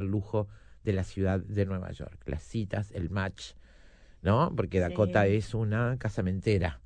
lujo de la ciudad de Nueva York. Las citas, el match, ¿no? Porque Dakota Sí. es una casamentera.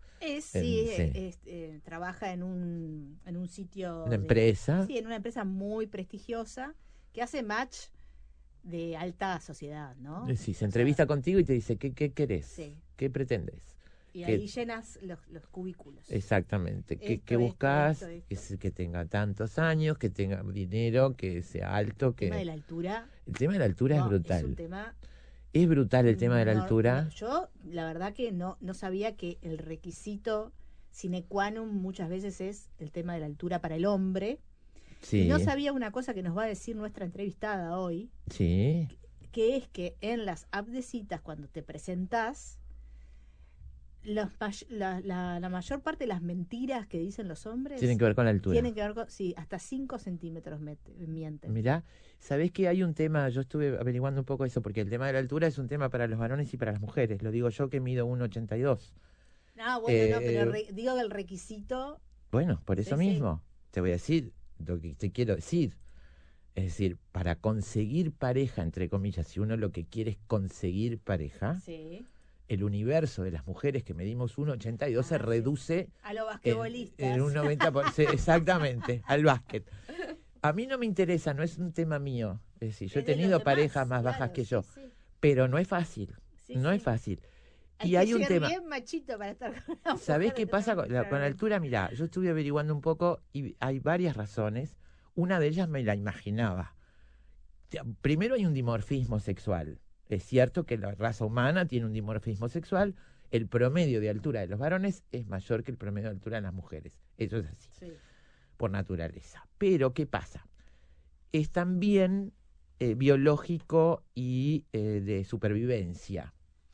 Trabaja en un sitio Una empresa. Sí, en una empresa muy prestigiosa que hace match de alta sociedad, ¿no? Sí, se O entrevista sea, contigo y te dice, ¿qué querés? Sí. ¿Qué pretendes? Y ¿Qué- ahí llenas los cubículos. Exactamente. ¿Qué Esto, buscas? esto. Que tenga tantos años, que tenga dinero, que sea alto. El tema de la altura. El tema de la altura es brutal. Es un tema. Es brutal el tema de la altura. Yo, la verdad que no sabía que el requisito sine qua non muchas veces es el tema de la altura para el hombre. Sí. Y no sabía una cosa que nos va a decir nuestra entrevistada hoy. Sí. Que es que en las apps de citas, cuando te presentás, la mayor parte de las mentiras que dicen los hombres Tienen que ver con la altura. Tienen que ver con, sí, hasta 5 centímetros mienten. Mirá, ¿sabés que hay un tema? Yo estuve averiguando un poco eso, porque el tema de la altura es un tema para los varones y para las mujeres. Lo digo yo que mido 1,82. No, bueno, no, pero digo del requisito. Bueno, por eso mismo. Sí. Te voy a decir lo que te quiero decir. Es decir, para conseguir pareja, entre comillas, si uno lo que quiere es conseguir pareja, sí, el universo de las mujeres que medimos 1,82 se reduce a los basquetbolistas. En un 90%, exactamente, al básquet. A mí no me interesa, no es un tema mío. Es decir, yo he tenido parejas más bajas que yo, pero no es fácil, no es fácil. Y hay un tema. Bien machito para estar con una ¿Sabés qué pasa con la altura? Mirá, yo estuve averiguando un poco y hay varias razones. Una de ellas me la imaginaba. Primero hay un dimorfismo sexual. Es cierto que la raza humana tiene un dimorfismo sexual. El promedio de altura de los varones es mayor que el promedio de altura de las mujeres. Eso es así, por naturaleza. Pero, ¿qué pasa? Es también biológico y de supervivencia.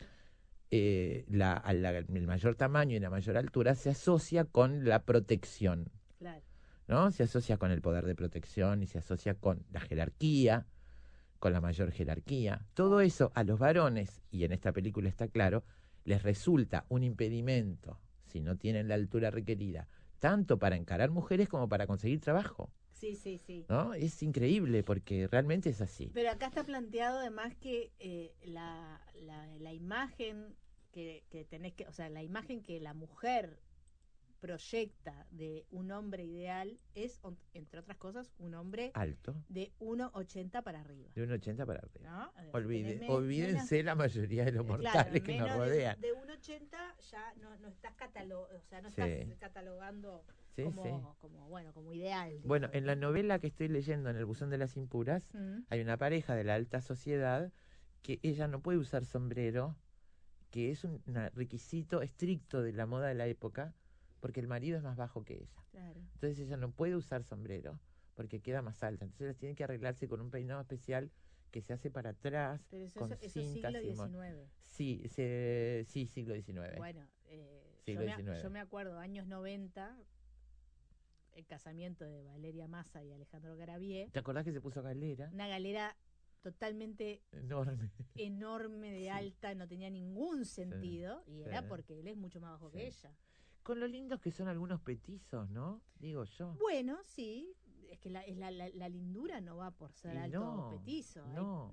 El mayor tamaño y la mayor altura se asocia con la protección. Claro. ¿No? Se asocia con el poder de protección y se asocia con la jerarquía, con la mayor jerarquía. Todo eso a los varones, y en esta película está claro, les resulta un impedimento si no tienen la altura requerida, tanto para encarar mujeres como para conseguir trabajo. Sí. ¿No? Es increíble porque realmente es así. Pero acá está planteado además que la imagen que tenés que, o sea, la imagen que la mujer proyecta de un hombre ideal es, entre otras cosas, un hombre alto, de 1,80 para arriba. De 1,80 para arriba. ¿No? Olvídense la mayoría de los mortales que nos rodean. De 1,80 ya no estás catalogando como ideal. Digamos. Bueno, en la novela que estoy leyendo, en El buzón de las impuras, hay una pareja de la alta sociedad que ella no puede usar sombrero, que es un requisito estricto de la moda de la época, porque el marido es más bajo que ella. Claro. Entonces ella no puede usar sombrero porque queda más alta. Entonces ella tiene que arreglarse con un peinado especial que se hace para atrás. Pero eso, con eso cintas siglo XIX. Sí, siglo XIX. Bueno, yo me acuerdo, años 90, el casamiento de Valeria Massa y Alejandro Gravier. ¿Te acordás que se puso galera? Una galera totalmente enorme de alta, no tenía ningún sentido, y era porque él es mucho más bajo que ella. Con lo lindos que son algunos petizos, ¿no? Digo yo. Bueno, sí, es que la lindura no va por ser alto o petizo. No.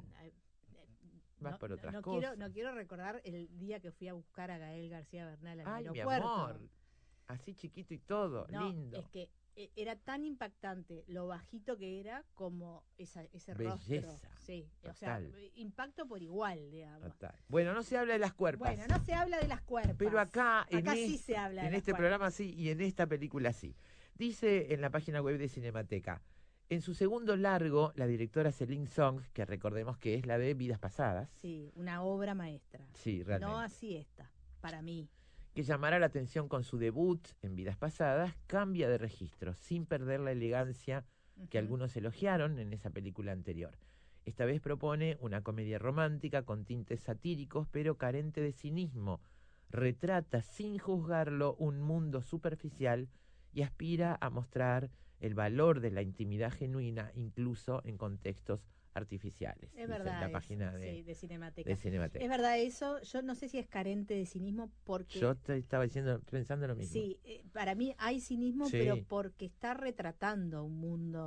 Vas por otras cosas. No quiero recordar el día que fui a buscar a Gael García Bernal al aeropuerto. Mi amor, así chiquito y todo, lindo. Es que era tan impactante lo bajito que era como ese belleza, rostro. Sí, total. O sea, impacto por igual, digamos. Total. Bueno, no se habla de las cuerpas. Bueno, no se habla de las cuerpas. Pero acá sí se habla de en las este cuerpas. programa sí y en esta película sí. Dice en la página web de Cinemateca, en su segundo largo, la directora Celine Song, que recordemos que es la de Vidas Pasadas. Sí, una obra maestra. Sí, realmente. No así esta, para mí. Que llamará la atención con su debut en Vidas Pasadas, cambia de registro, sin perder la elegancia que algunos elogiaron en esa película anterior. Esta vez propone una comedia romántica con tintes satíricos, pero carente de cinismo. Retrata, sin juzgarlo, un mundo superficial y aspira a mostrar el valor de la intimidad genuina, incluso en contextos artificiales. Es verdad, la página de Cinemateca. Es verdad eso. Yo no sé si es carente de cinismo porque... Yo te estaba pensando lo mismo. Sí, para mí hay cinismo, pero porque está retratando un mundo...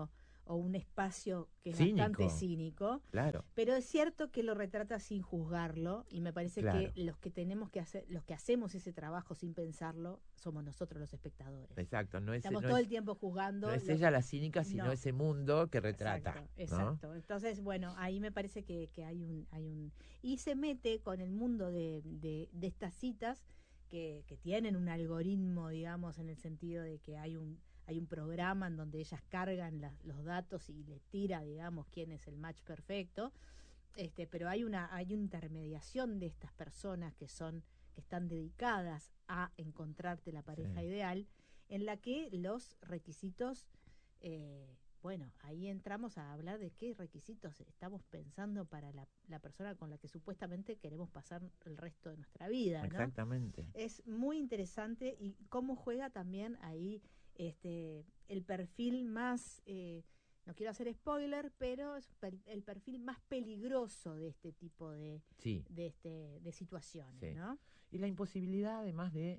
un espacio que es Cínico. bastante cínico, Claro. pero es cierto que lo retrata sin juzgarlo, y me parece Claro. que los que tenemos que hacer, los que hacemos ese trabajo sin pensarlo, somos nosotros los espectadores. Exacto, Estamos todo el tiempo juzgando. no es ella la cínica, sino No. ese mundo que retrata. Exacto, ¿no? exacto. Entonces, bueno, ahí me parece que hay un... Y se mete con el mundo de estas citas que tienen un algoritmo, digamos, en el sentido de que hay un programa en donde ellas cargan los datos y le tira, digamos, quién es el match perfecto. Pero hay una intermediación de estas personas que están dedicadas a encontrarte la pareja ideal, en la que los requisitos, bueno, ahí entramos a hablar de qué requisitos estamos pensando para la persona con la que supuestamente queremos pasar el resto de nuestra vida, ¿no? Exactamente. Es muy interesante, y cómo juega también ahí el perfil más, no quiero hacer spoiler, pero es el perfil más peligroso de este tipo de situaciones, ¿no? Y la imposibilidad, además de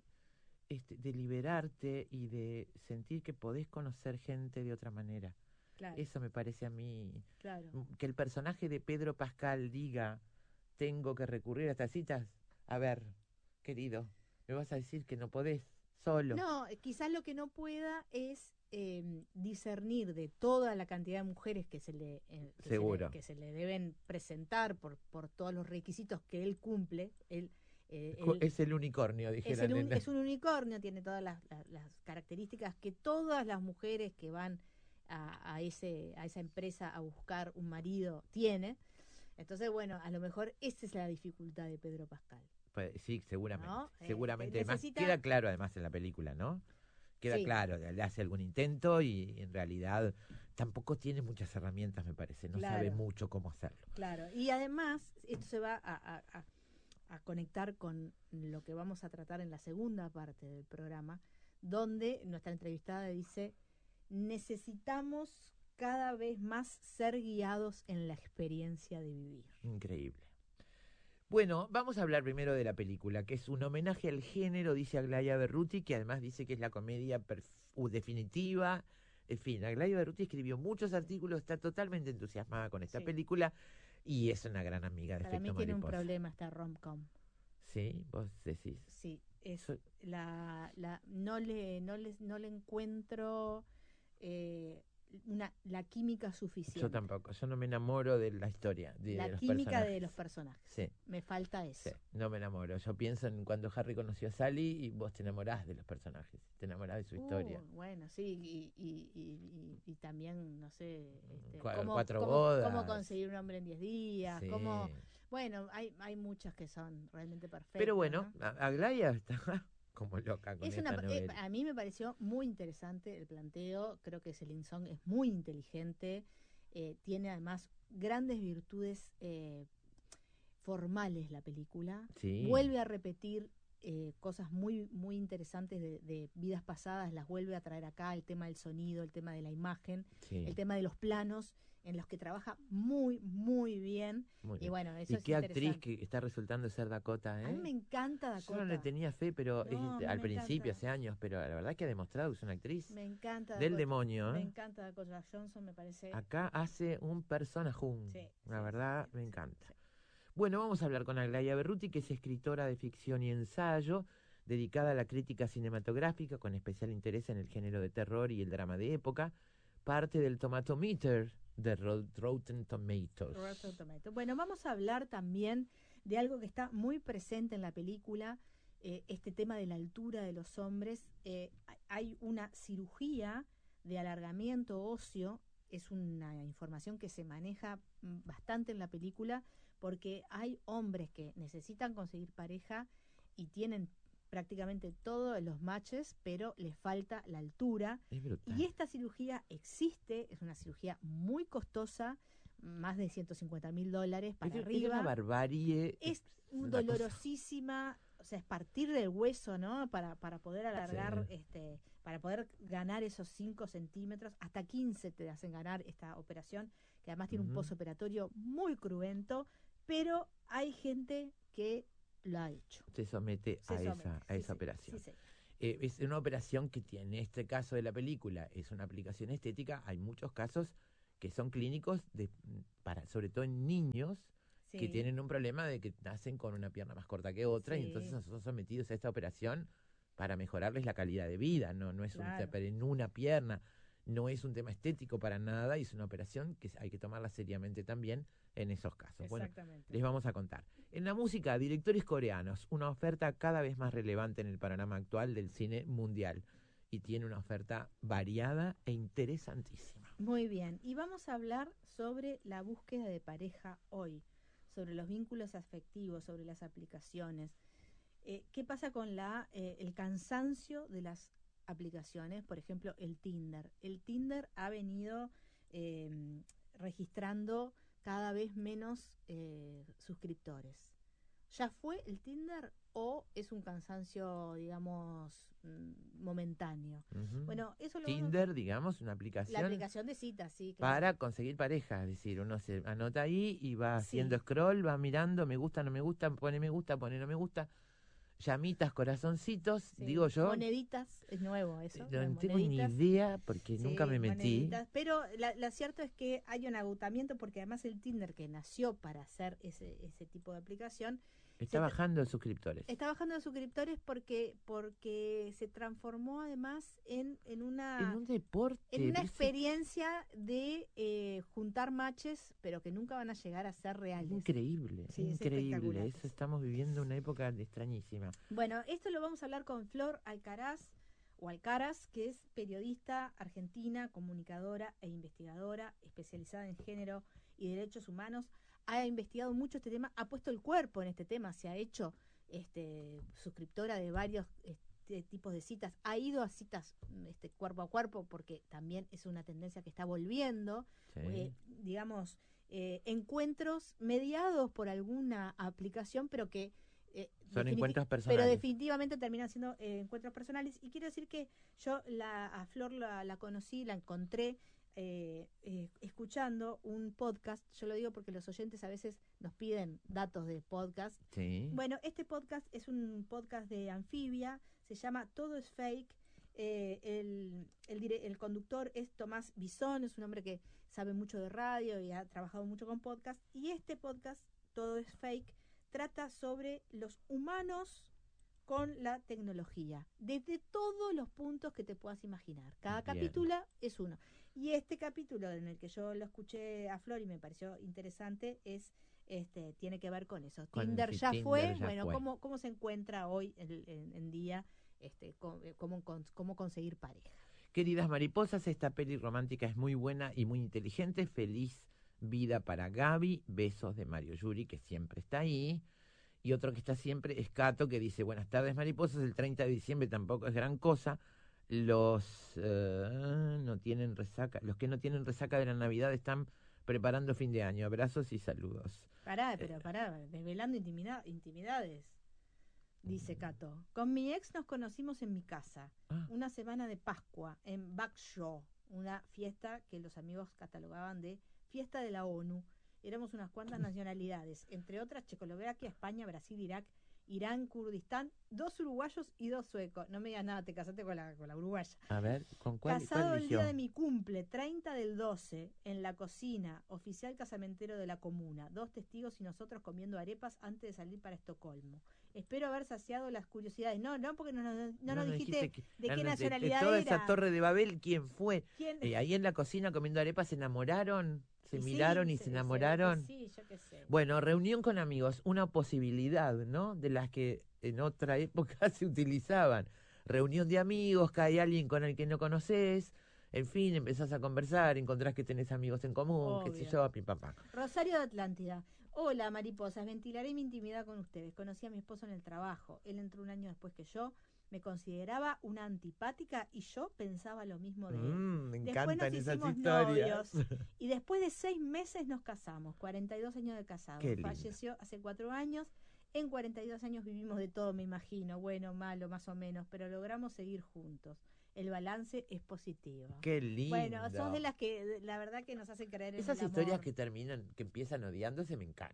liberarte y de sentir que podés conocer gente de otra manera. Claro. Eso me parece a mí. Claro. Que el personaje de Pedro Pascal diga, tengo que recurrir a estas citas. A ver, querido, me vas a decir que no podés solo. No, quizás lo que no pueda es discernir de toda la cantidad de mujeres que se le deben presentar por todos los requisitos que él cumple. Es el unicornio, dijeron. Es un unicornio, tiene todas las características que todas las mujeres que van a esa empresa a buscar un marido tiene. Entonces, bueno, a lo mejor esa es la dificultad de Pedro Pascal. Pues, sí, seguramente. ¿No? Seguramente. Además, queda claro, además, en la película, ¿no? Queda claro, le hace algún intento y en realidad tampoco tiene muchas herramientas, me parece. No sabe mucho cómo hacerlo. Claro, y además esto se va a conectar con lo que vamos a tratar en la segunda parte del programa, donde nuestra entrevistada dice: necesitamos cada vez más ser guiados en la experiencia de vivir. Increíble. Bueno, vamos a hablar primero de la película, que es un homenaje al género, dice Aglaia Berruti, que además dice que es la comedia definitiva. En fin, Aglaia Berruti escribió muchos artículos, está totalmente entusiasmada con esta película y es una gran amiga de Para Efecto mí tiene Mariposa. un problema esta rom-com. ¿Sí? ¿Vos decís? Sí, no le encuentro la química suficiente. Yo tampoco, yo no me enamoro de la historia, de los química personajes. de los personajes. Sí. Me falta eso. Sí, no me enamoro. Yo pienso en cuando Harry conoció a Sally y vos te enamorás de los personajes, te enamorás de su historia. Bueno, sí, y también, no sé, Cuatro bodas. cómo conseguir un hombre en 10 días, Sí. Bueno, hay muchas que son realmente perfectas. Pero bueno, ¿no? Aglaia está como loca con esta novela. A mí me pareció muy interesante el planteo. Creo que Celine Song es muy inteligente, tiene además grandes virtudes formales la película. Sí. Vuelve a repetir cosas muy muy interesantes de vidas pasadas, las vuelve a traer acá: el tema del sonido, el tema de la imagen, el tema de los planos, en los que trabaja muy muy bien. Y bueno, eso es qué interesante. actriz que está resultando ser Dakota, ¿eh? A mí me encanta Dakota. Yo no le tenía fe, pero No, al me principio, encanta. hace años, pero la verdad que ha demostrado que es una actriz Me encanta del Dakota. demonio. Me encanta Dakota Johnson, me parece. Acá hace un personajón. Sí, la verdad, me sí, encanta. sí. Bueno, vamos a hablar con Aglaia Berruti, que es escritora de ficción y ensayo, dedicada a la crítica cinematográfica, con especial interés en el género de terror y el drama de época, parte del Tomatometer de Rotten Tomatoes. Bueno, vamos a hablar también de algo que está muy presente en la película, este tema de la altura de los hombres. Hay una cirugía de alargamiento óseo, es una información que se maneja bastante en la película, porque hay hombres que necesitan conseguir pareja y tienen prácticamente todos los matches, pero les falta la altura. Es brutal. Y esta cirugía existe, es una cirugía muy costosa, más de $150,000 para arriba. Es una barbarie. Es dolorosísima, o sea, es partir del hueso, ¿no? Para poder alargar, para poder ganar esos 5 centímetros, hasta 15 te hacen ganar esta operación, que además tiene un posoperatorio muy cruento, pero hay gente que lo ha hecho. Se somete a esa operación. Sí. Es una operación que tiene, en este caso de la película, es una aplicación estética. Hay muchos casos que son clínicos sobre todo en niños Sí. que tienen un problema de que nacen con una pierna más corta que otra y Sí. entonces son sometidos a esta operación para mejorarles la calidad de vida. No es Claro. en una pierna, no es un tema estético para nada y es una operación que hay que tomarla seriamente también en esos casos. Bueno, Exactamente. les vamos a contar. En la música, directores coreanos, una oferta cada vez más relevante en el panorama actual del cine mundial y tiene una oferta variada e interesantísima. Muy bien, y vamos a hablar sobre la búsqueda de pareja hoy, sobre los vínculos afectivos, sobre las aplicaciones. ¿Qué pasa con el cansancio de las aplicaciones? Por ejemplo, el Tinder. El Tinder ha venido registrando cada vez menos suscriptores. ¿Ya fue el Tinder o es un cansancio, digamos, momentáneo? Ujú. Bueno, eso lo Tinder, digamos, una la aplicación aplicación de citas, sí, claro. para conseguir pareja, es decir, uno se anota ahí y va haciendo Sí. scroll, va mirando, me gusta, no me gusta, pone me gusta, pone no me gusta, llamitas, corazoncitos, Sí. digo yo. Moneditas, es nuevo eso. No ¿no? tengo ni Moneditas. idea porque Sí, nunca me metí. moneditas. Pero lo cierto es que hay un agotamiento porque además el Tinder, que nació para hacer ese tipo de aplicación, Está bajando de suscriptores. está bajando de suscriptores porque se transformó además en En una un deporte. en una pero experiencia de juntar matches, pero que nunca van a llegar a ser es reales. increíble, Sí, es increíble. espectacular. Eso estamos viviendo una época extrañísima. Bueno, esto lo vamos a hablar con Flor Alcaraz, que es periodista argentina, comunicadora e investigadora, especializada en género y derechos humanos. Ha investigado mucho este tema, ha puesto el cuerpo en este tema, se ha hecho suscriptora de varios tipos de citas, ha ido a citas cuerpo a cuerpo porque también es una tendencia que está volviendo, Sí. digamos, encuentros mediados por alguna aplicación, pero que Son encuentros pero personales. definitivamente terminan siendo encuentros personales. Y quiero decir que yo a Flor la conocí, la encontré escuchando un podcast. Yo lo digo porque los oyentes a veces nos piden datos de podcast. Sí. Bueno, este podcast es un podcast de Anfibia, se llama Todo es Fake. El conductor es Tomás Bisón, es un hombre que sabe mucho de radio y ha trabajado mucho con podcast. Y este podcast, Todo es Fake, trata sobre los humanos con la tecnología, desde todos los puntos que te puedas imaginar. Cada Bien. capítulo es uno. Y este capítulo en el que yo lo escuché a Flor y me pareció interesante tiene que ver con eso. Con Tinder si ya Tinder fue. ya Bueno, fue. ¿cómo se encuentra hoy en día cómo conseguir pareja? Queridas mariposas, esta peli romántica es muy buena y muy inteligente. Feliz vida para Gaby. Besos de Mario Yuri, que siempre está ahí. Y otro que está siempre es Cato, que dice, buenas tardes mariposas, el 30 de diciembre tampoco es gran cosa. Los no tienen resaca, los que no tienen resaca de la Navidad están preparando fin de año. Abrazos y saludos. Pará, desvelando intimidades. Dice Cato, con mi ex nos conocimos en mi casa, una semana de Pascua, en Bakshaw, una fiesta que los amigos catalogaban de fiesta de la ONU. Éramos unas cuantas nacionalidades, entre otras Checoslovaquia, España, Brasil, Irak, Irán, Kurdistán, 2 uruguayos y 2 suecos. No me digas nada, te casaste con la uruguaya. A ver, ¿con cuál? Casado ¿Cuál el día eligió? de mi cumple, 30 del 12, en la cocina, oficial casamentero de la comuna. 2 testigos y nosotros comiendo arepas antes de salir para Estocolmo. Espero haber saciado las curiosidades. No, porque no nos dijiste de qué nacionalidad toda era. esa torre de Babel, ¿quién fue? ¿Quién? Ahí en la cocina comiendo arepas, ¿se enamoraron? ¿Se Y miraron sí, y se enamoraron? Sí, yo qué sé. Bueno, reunión con amigos, una posibilidad, ¿no? De las que en otra época se utilizaban. Reunión de amigos, cae alguien con el que no conoces, en fin, empezás a conversar, encontrás que tenés amigos en común, qué sé Obvio. yo, pim pam pam. Rosario de Atlántida. Hola, mariposas, ventilaré mi intimidad con ustedes. Conocí a mi esposo en el trabajo. Él entró un año después que yo. Me consideraba una antipática y yo pensaba lo mismo de él. Me Después encantan nos esas hicimos historias. novios y después de 6 meses nos casamos, 42 años de casados. Qué lindo. Falleció hace 4 años. En 42 años vivimos de todo, me imagino, bueno, malo, más o menos, pero logramos seguir juntos. El balance es positivo. Qué lindo. Bueno, sos de las que la verdad que nos hacen creer en Esas el historias amor. que terminan, que empiezan odiándose, me encantan.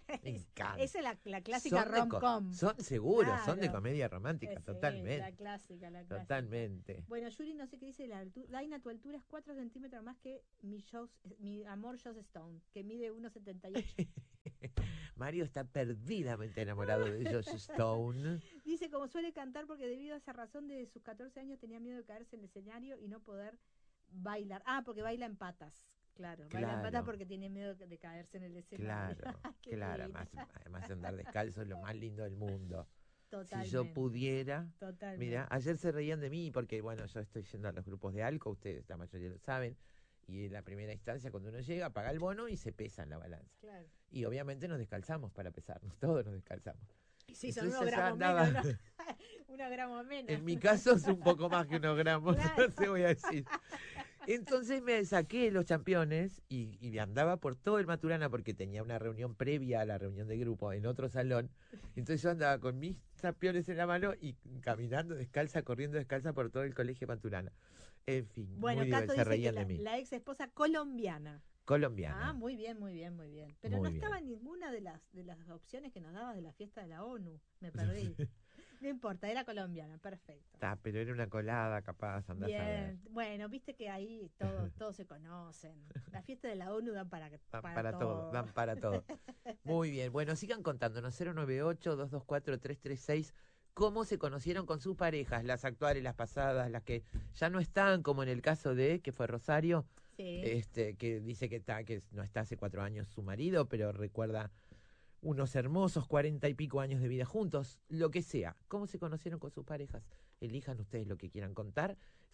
Me encanta. Esa es la clásica Son de rom-com. Son seguros, son de Claro. comedia romántica, Sí, totalmente. la clásica, la clásica. Totalmente. Bueno, Yuri, no sé qué dice la altura. Daina, tu altura es 4 centímetros más que mi amor Joss Stone, que mide 1,78. Mario está perdidamente enamorado de Josh Stone. Dice, como suele cantar, porque debido a esa razón, de sus 14 años tenía miedo de caerse en el escenario y no poder bailar. Ah, porque baila en patas. Claro, baila en patas Claro. porque tiene miedo de caerse en el escenario. Claro, Qué claro. divina. Además andar descalzo es lo más lindo del mundo. Totalmente. Si yo pudiera, Totalmente. mira, ayer se reían de mí porque, bueno, yo estoy yendo a los grupos de ALCO, ustedes la mayoría lo saben, y en la primera instancia cuando uno llega paga el bono y se pesa en la balanza. Claro. Y obviamente nos descalzamos para pesarnos, todos nos descalzamos. Y sí, son Entonces unos yo gramos andaba- menos, ¿no? Unos gramos menos. En mi caso es un poco más que unos gramos, Claro. no te voy a decir. Entonces me saqué los championes y andaba por todo el Maturana porque tenía una reunión previa a la reunión de grupo en otro salón. Entonces yo andaba con mis championes en la mano y caminando descalza, corriendo descalza por todo el colegio Maturana. En fin, Bueno, muy Cato divertido, se dice que reían de mí. la ex esposa colombiana. Colombiana. Ah, muy bien, muy bien, muy bien. Pero Muy no estaba bien. en ninguna de las opciones que nos dabas de la fiesta de la ONU. Me perdí. No importa, era colombiana, perfecto. Pero era una colada capaz, andás a ver. Bien, bueno, viste que ahí todos se conocen. La fiesta de la ONU dan para Dan para todo, dan para todo. Muy bien, bueno, sigan contándonos 098-224-336 cómo se conocieron con sus parejas, las actuales, las pasadas, las que ya no están, como en el caso de, que fue Rosario, Sí. que dice que no está hace 4 años su marido, pero recuerda unos hermosos 40 y pico años de vida juntos, lo que sea. ¿Cómo se conocieron con sus parejas? Elijan ustedes lo que quieran contar,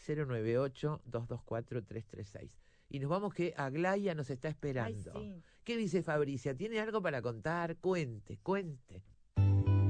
098-224-336. Y nos vamos que Aglaya nos está esperando. Ay, sí. ¿Qué dice Fabricia? ¿Tiene algo para contar? Cuente, cuente.